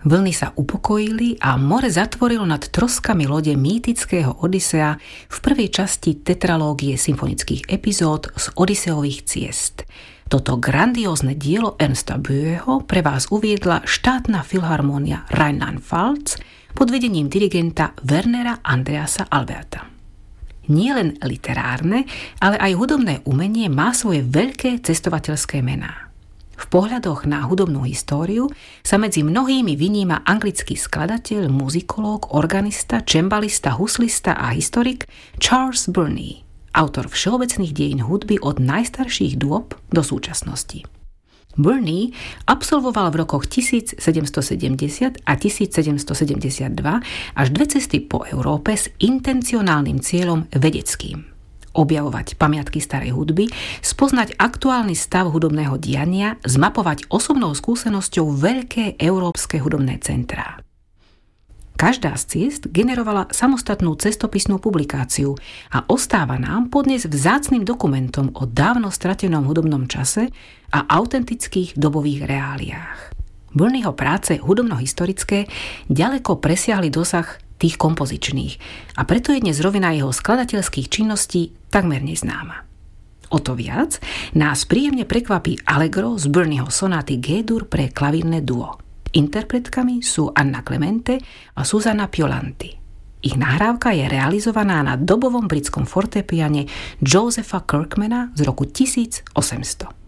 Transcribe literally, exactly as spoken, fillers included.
Vlny sa upokojili a more zatvorilo nad troskami lode mýtického Odysea v prvej časti tetralógie symfonických epizód z Odysseových ciest. Toto grandiózne dielo Ernsta Böeho pre vás uviedla štátna filharmónia Rheinland-Pfalz pod vedením dirigenta Wernera Andreasa Alberta. Nielen literárne, ale aj hudobné umenie má svoje veľké cestovateľské mená. V pohľadoch na hudobnú históriu sa medzi mnohými vyníma anglický skladateľ, muzikológ, organista, čembalista, huslista a historik Charles Burney, autor všeobecných dejín hudby od najstarších dôb do súčasnosti. Burney absolvoval v rokoch tisícsedemstosedemdesiat a tisícsedemstosedemdesiatdva až dve cesty po Európe s intencionálnym cieľom vedeckým. Objavovať pamiatky starej hudby, spoznať aktuálny stav hudobného diania, zmapovať osobnou skúsenosťou veľké európske hudobné centrá. Každá z ciest generovala samostatnú cestopisnú publikáciu a ostáva nám podnes vzácnym dokumentom o dávno stratenom hudobnom čase a autentických dobových reáliách. Burneyho práce hudobno-historické ďaleko presiahli dosah tých kompozičných a preto je dnes rovina jeho skladateľských činností takmer neznáma. O to viac nás príjemne prekvapí allegro z Burneyho sonáty G-dur pre klavírne duo. Interpretkami sú Anna Clemente a Susanna Piolanti. Ich nahrávka je realizovaná na dobovom britskom fortepiane Josepha Kirkmana z roku tisícosemsto.